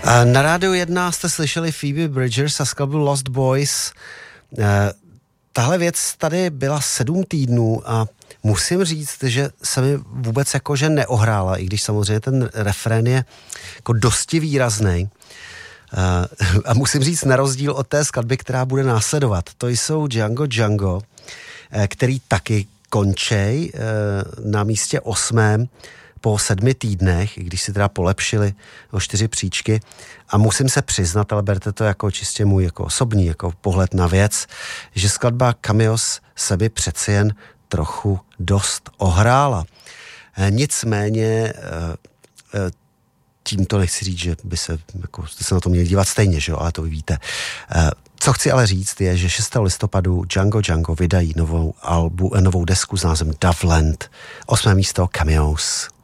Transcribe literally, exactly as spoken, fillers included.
Na rádiu jedna jste slyšeli Phoebe Bridgers a skladbu Lost Boys. Tahle věc tady byla sedm týdnů a musím říct, že se mi vůbec jakože neohrála, i když samozřejmě ten refrén je jako dosti výrazný. A musím říct na rozdíl od té skladby, která bude následovat. To jsou Django Django, který taky končej na místě osmém po sedmi týdnech, i když si teda polepšili o čtyři příčky. A musím se přiznat, ale berte to jako čistě můj jako osobní jako pohled na věc, že skladba Cameos se by přeci jen trochu dost ohrála. Nicméně tímto nechci říct, že by se, jako, jste se na to měli dívat stejně, že jo, ale to vy víte. Co chci ale říct je, že šestého listopadu Django Django vydají novou, albu, novou desku s názvem Doveland. Osmé místo Cameos.